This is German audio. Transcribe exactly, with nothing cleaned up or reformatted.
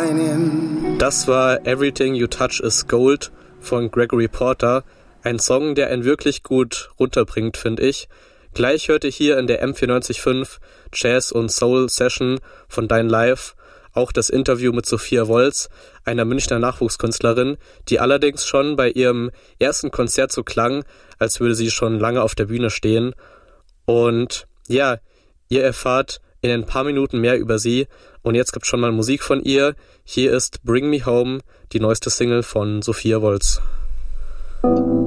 shining. Das war Everything You Touch Is Gold von Gregory Porter. Ein Song, der einen wirklich gut runterbringt, finde ich. Gleich hört ihr hier in der M vierundneunzig Komma fünf Jazz- und Soul-Session von Dein Live auch das Interview mit Sophia Wolz, einer Münchner Nachwuchskünstlerin, die allerdings schon bei ihrem ersten Konzert so klang, als würde sie schon lange auf der Bühne stehen. Und ja, ihr erfahrt in ein paar Minuten mehr über sie. Und jetzt gibt's schon mal Musik von ihr. Hier ist Bring Me Home, die neueste Single von Sophia Wolz.